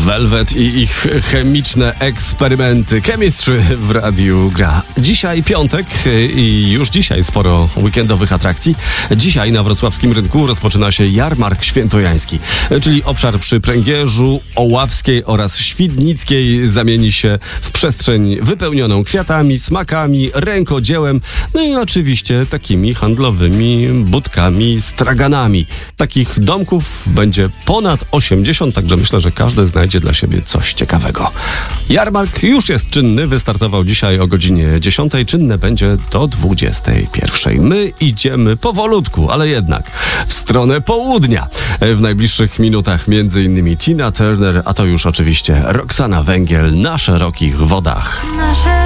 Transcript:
Velvet i ich chemiczne eksperymenty. Chemistry w radiu gra. Dzisiaj piątek i już dzisiaj sporo weekendowych atrakcji. Dzisiaj na wrocławskim rynku rozpoczyna się jarmark świętojański, czyli obszar przy Pręgierzu, Oławskiej oraz Świdnickiej zamieni się w przestrzeń wypełnioną kwiatami, smakami, rękodziełem, no i oczywiście takimi handlowymi budkami, straganami. Takich domków będzie ponad 80, także myślę, że każdy znajdzie dla siebie coś ciekawego. Jarmark już jest czynny, wystartował dzisiaj o godzinie 10, czynne będzie do 21. My idziemy powolutku, ale jednak w stronę południa. W najbliższych minutach m.in. Tina Turner, a to już oczywiście Roxana Węgiel na szerokich wodach.